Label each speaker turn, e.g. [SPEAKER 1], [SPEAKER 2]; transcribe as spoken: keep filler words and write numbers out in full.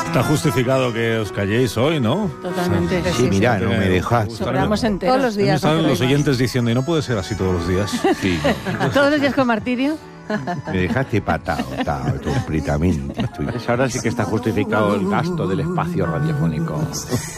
[SPEAKER 1] Está justificado que os calléis hoy, ¿no?
[SPEAKER 2] Totalmente.
[SPEAKER 3] Sí, mira, no me dejas.
[SPEAKER 2] Sobramos enteros.
[SPEAKER 4] Todos los días.
[SPEAKER 1] Estaban los oyentes diciendo, y no puede ser así todos los días.
[SPEAKER 3] Sí,
[SPEAKER 2] Todos los días con martirio.
[SPEAKER 3] me dejaste patado, tao, completamente. Estoy...
[SPEAKER 5] Ahora sí que está justificado el gasto del espacio radiofónico.